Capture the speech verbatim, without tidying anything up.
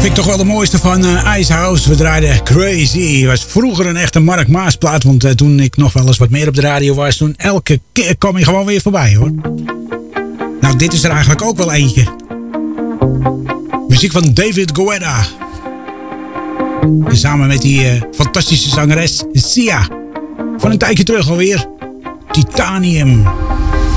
ik toch wel de mooiste van uh, Icehouse. We draaiden Crazy. Was vroeger een echte Mark Maas plaat. Want uh, toen ik nog wel eens wat meer op de radio was, toen elke keer kwam hij gewoon weer voorbij, hoor. Nou, dit is er eigenlijk ook wel eentje. Muziek van David Guetta. En samen met die uh, fantastische zangeres Sia. Van een tijdje terug alweer. Titanium.